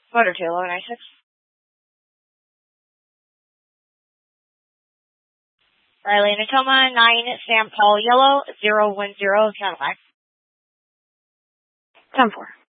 Motor 2, 1196. Riley Natoma, 9 Sam Paul Yellow, 010 Cadillac. 10-4.